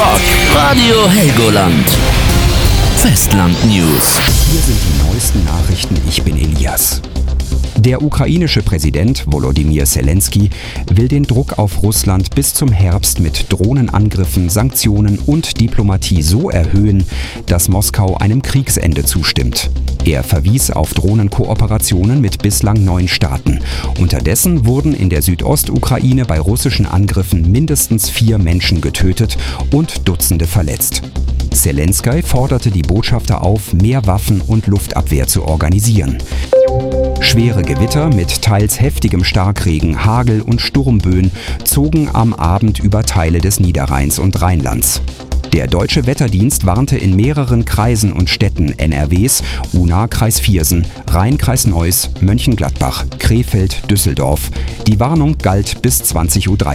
Rock. Radio Helgoland. Festland News. Hier sind die neuesten Nachrichten. Ich bin Elias. Der ukrainische Präsident Volodymyr Zelensky will den Druck auf Russland bis zum Herbst mit Drohnenangriffen, Sanktionen und Diplomatie so erhöhen, dass Moskau einem Kriegsende zustimmt. Er verwies auf Drohnenkooperationen mit bislang 9 Staaten. Unterdessen wurden in der Südostukraine bei russischen Angriffen mindestens 4 Menschen getötet und Dutzende verletzt. Zelensky forderte die Botschafter auf, mehr Waffen und Luftabwehr zu organisieren. Schwere Gewitter mit teils heftigem Starkregen, Hagel und Sturmböen zogen am Abend über Teile des Niederrheins und Rheinlands. Der Deutsche Wetterdienst warnte in mehreren Kreisen und Städten NRWs, Unna Kreis Viersen, Rhein-Kreis Neuss, Mönchengladbach, Krefeld, Düsseldorf. Die Warnung galt bis 20:30 Uhr.